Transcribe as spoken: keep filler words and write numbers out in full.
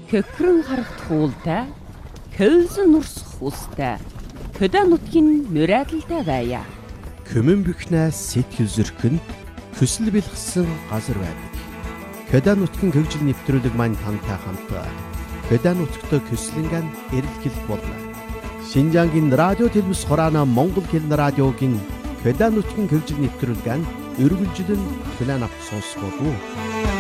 Хөхрөн харагт хуултай, хөлзөн нурсах устай, хөдөө нутгийн мөрөөдөлтэй байя. Көмөн бөхнээс сэтгэл зөрхөн, хүсэл бэлгсэн газар байдаг. Хөдөө нутгийн хөгжил нэвтрүүлэг маань тантай хамт хөдөө нутагт көслөнгөн эрэлхийлэх болно. Шинжаангийн радио телевиз хураана Монгол хэлний радиогийн хөдөө нутгийн хөгжил нэвтрүүлгэн өргөлжлөн хүлээн авах сонсох болов уу?